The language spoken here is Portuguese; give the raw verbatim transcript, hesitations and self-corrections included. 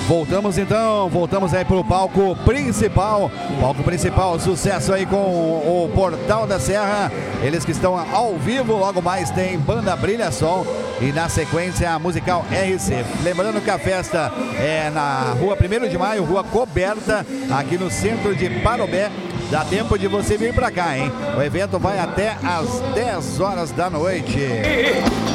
Voltamos então, voltamos aí pro palco principal. Palco principal, sucesso aí com o Portal da Serra. Eles que estão ao vivo, logo mais tem Banda Brilha Som e na sequência a musical R C. Lembrando que a festa é na rua primeiro de maio, rua coberta, aqui no centro de Parobé. Dá tempo de você vir pra cá, hein? O evento vai até às dez horas da noite.